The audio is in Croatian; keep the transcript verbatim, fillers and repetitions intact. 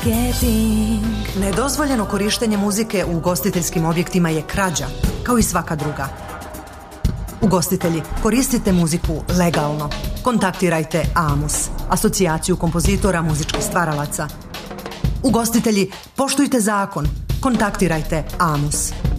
marketing. Nedozvoljeno korištenje muzike u ugostiteljskim objektima je krađa, kao i svaka druga. Ugostitelji, koristite muziku legalno. Kontaktirajte AMUS, asocijaciju kompozitora muzičkih stvaralaca. Ugostitelji, poštujte zakon. Kontaktirajte AMUS.